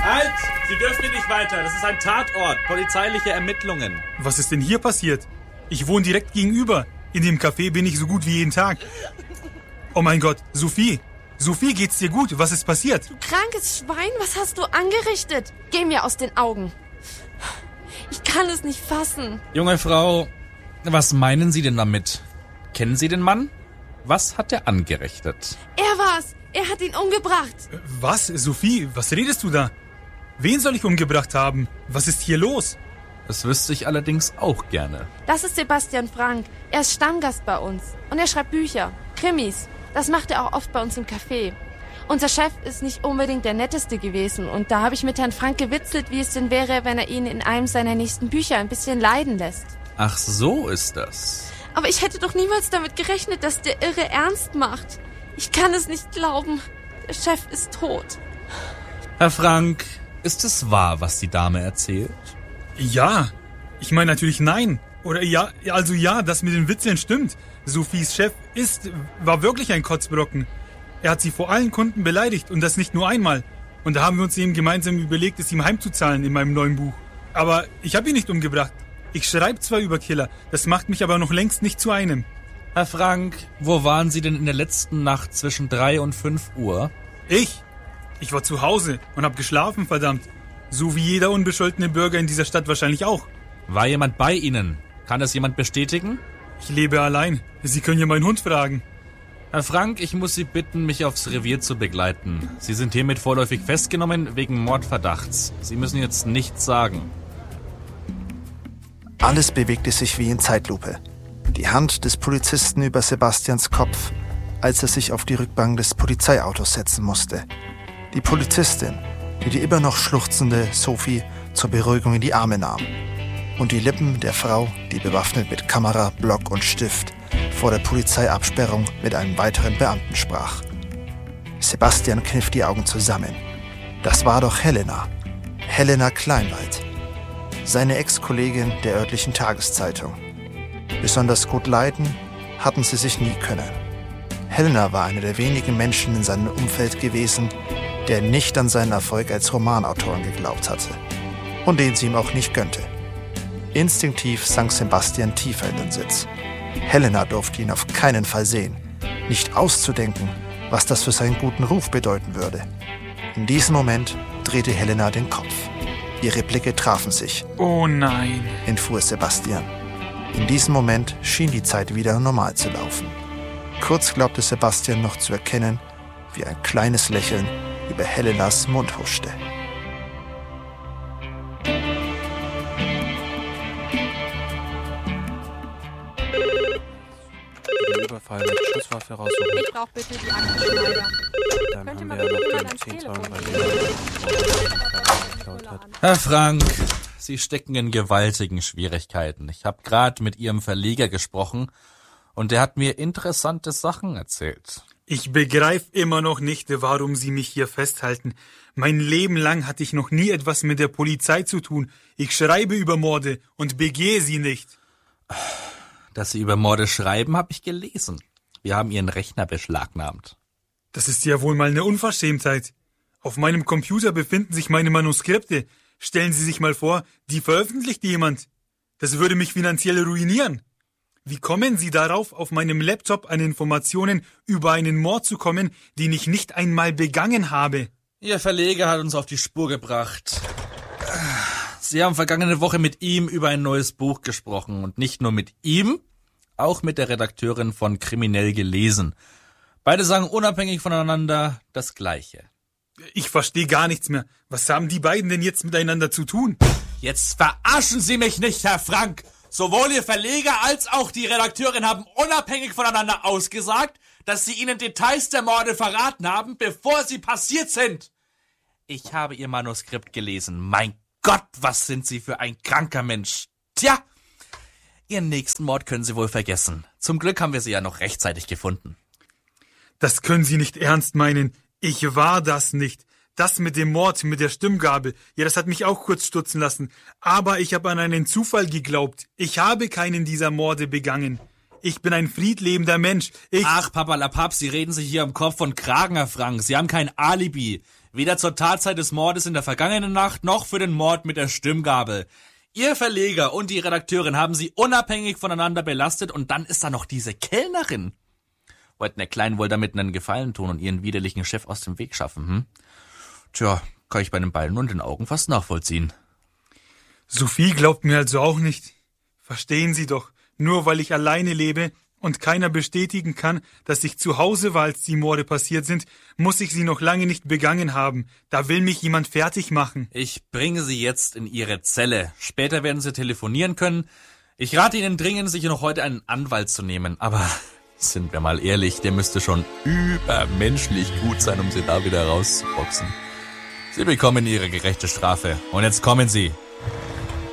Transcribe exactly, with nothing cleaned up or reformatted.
Halt! Sie dürfen hier nicht weiter. Das ist ein Tatort. Polizeiliche Ermittlungen. Was ist denn hier passiert? Ich wohne direkt gegenüber. In dem Café bin ich so gut wie jeden Tag. Oh mein Gott, Sophie. Sophie, geht's dir gut? Was ist passiert? Du krankes Schwein, was hast du angerichtet? Geh mir aus den Augen. Ich kann es nicht fassen. Junge Frau, was meinen Sie denn damit? Kennen Sie den Mann? Was hat er angerichtet? Er war's. Er hat ihn umgebracht. Was? Sophie, was redest du da? Wen soll ich umgebracht haben? Was ist hier los? Das wüsste ich allerdings auch gerne. Das ist Sebastian Frank. Er ist Stammgast bei uns. Und er schreibt Bücher, Krimis. Das macht er auch oft bei uns im Café. Unser Chef ist nicht unbedingt der Netteste gewesen. Und da habe ich mit Herrn Frank gewitzelt, wie es denn wäre, wenn er ihn in einem seiner nächsten Bücher ein bisschen leiden lässt. Ach, so ist das. Aber ich hätte doch niemals damit gerechnet, dass der Irre ernst macht. Ich kann es nicht glauben. Der Chef ist tot. Herr Frank, ist es wahr, was die Dame erzählt? Ja. Ich meine natürlich nein. Oder ja, also ja, das mit den Witzeln stimmt. Sophies Chef ist, war wirklich ein Kotzbrocken. Er hat sie vor allen Kunden beleidigt und das nicht nur einmal. Und da haben wir uns eben gemeinsam überlegt, es ihm heimzuzahlen in meinem neuen Buch. Aber ich habe ihn nicht umgebracht. Ich schreibe zwar über Killer, das macht mich aber noch längst nicht zu einem. Herr Frank, wo waren Sie denn in der letzten Nacht zwischen drei und fünf Uhr? Ich? Ich war zu Hause und habe geschlafen, verdammt. So wie jeder unbescholtene Bürger in dieser Stadt wahrscheinlich auch. War jemand bei Ihnen? Kann das jemand bestätigen? Ich lebe allein. Sie können ja meinen Hund fragen. Herr Frank, ich muss Sie bitten, mich aufs Revier zu begleiten. Sie sind hiermit vorläufig festgenommen wegen Mordverdachts. Sie müssen jetzt nichts sagen. Alles bewegte sich wie in Zeitlupe. Die Hand des Polizisten über Sebastians Kopf, als er sich auf die Rückbank des Polizeiautos setzen musste. Die Polizistin, die die immer noch schluchzende Sophie zur Beruhigung in die Arme nahm. Und die Lippen der Frau, die bewaffnet mit Kamera, Block und Stift vor der Polizeiabsperrung mit einem weiteren Beamten sprach. Sebastian kniff die Augen zusammen. Das war doch Helena. Helena Kleinwald. Seine Ex-Kollegin der örtlichen Tageszeitung. Besonders gut leiden hatten sie sich nie können. Helena war einer der wenigen Menschen in seinem Umfeld gewesen, der nicht an seinen Erfolg als Romanautorin geglaubt hatte. Und den sie ihm auch nicht gönnte. Instinktiv sank Sebastian tiefer in den Sitz. Helena durfte ihn auf keinen Fall sehen. Nicht auszudenken, was das für seinen guten Ruf bedeuten würde. In diesem Moment drehte Helena den Kopf. Ihre Blicke trafen sich. Oh nein, entfuhr Sebastian. In diesem Moment schien die Zeit wieder normal zu laufen. Kurz glaubte Sebastian noch zu erkennen, wie ein kleines Lächeln über Helenas Mund huschte. Überfall mit Schusswaffe raussuchen. Ich brauche bitte die Aktenschneider. Dann Könnte haben man wir ja bitte noch mal den ans zehn Telefon geklaut hat. Herr Frank, Sie stecken in gewaltigen Schwierigkeiten. Ich habe gerade mit Ihrem Verleger gesprochen und der hat mir interessante Sachen erzählt. Ich begreife immer noch nicht, warum Sie mich hier festhalten. Mein Leben lang hatte ich noch nie etwas mit der Polizei zu tun. Ich schreibe über Morde und begehe sie nicht. Dass Sie über Morde schreiben, habe ich gelesen. Wir haben Ihren Rechner beschlagnahmt. Das ist ja wohl mal eine Unverschämtheit. Auf meinem Computer befinden sich meine Manuskripte. Stellen Sie sich mal vor, die veröffentlicht jemand. Das würde mich finanziell ruinieren. Wie kommen Sie darauf, auf meinem Laptop an Informationen über einen Mord zu kommen, den ich nicht einmal begangen habe? Ihr Verleger hat uns auf die Spur gebracht. Sie haben vergangene Woche mit ihm über ein neues Buch gesprochen. Und nicht nur mit ihm, auch mit der Redakteurin von Kriminell gelesen. Beide sagen unabhängig voneinander das Gleiche. Ich verstehe gar nichts mehr. Was haben die beiden denn jetzt miteinander zu tun? Jetzt verarschen Sie mich nicht, Herr Frank. Sowohl Ihr Verleger als auch die Redakteurin haben unabhängig voneinander ausgesagt, dass sie Ihnen Details der Morde verraten haben, bevor sie passiert sind. Ich habe Ihr Manuskript gelesen. Mein Gott, was sind Sie für ein kranker Mensch. Tja, Ihren nächsten Mord können Sie wohl vergessen. Zum Glück haben wir Sie ja noch rechtzeitig gefunden. Das können Sie nicht ernst meinen. Ich war das nicht. Das mit dem Mord, mit der Stimmgabel, ja, das hat mich auch kurz stutzen lassen. Aber ich habe an einen Zufall geglaubt. Ich habe keinen dieser Morde begangen. Ich bin ein friedlebender Mensch. Ich... Ach, Papalapap, Sie reden sich hier am Kopf und Kragen, Herr Frank. Sie haben kein Alibi. Weder zur Tatzeit des Mordes in der vergangenen Nacht, noch für den Mord mit der Stimmgabel. Ihr Verleger und die Redakteurin haben sie unabhängig voneinander belastet und dann ist da noch diese Kellnerin. Wollten der Kleinen wohl damit einen Gefallen tun und ihren widerlichen Chef aus dem Weg schaffen, hm? Tja, kann ich bei den Ballen und den Augen fast nachvollziehen. Sophie glaubt mir also auch nicht. Verstehen Sie doch, nur weil ich alleine lebe und keiner bestätigen kann, dass ich zu Hause war, als die Morde passiert sind, muss ich sie noch lange nicht begangen haben. Da will mich jemand fertig machen. Ich bringe Sie jetzt in Ihre Zelle. Später werden Sie telefonieren können. Ich rate Ihnen dringend, sich noch heute einen Anwalt zu nehmen. Aber sind wir mal ehrlich, der müsste schon übermenschlich gut sein, um Sie da wieder rauszuboxen. Sie bekommen Ihre gerechte Strafe. Und jetzt kommen Sie.